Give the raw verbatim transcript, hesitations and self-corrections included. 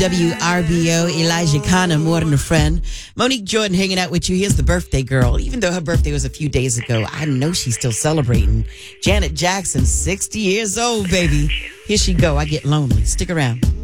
W R B O, Elijah Connor, more than a friend. Monique Jordan hanging out with you. Here's the birthday girl. Even though her birthday was a few days ago, I know she's still celebrating. Janet Jackson, sixty years old, baby. Here she go. I get lonely. Stick around.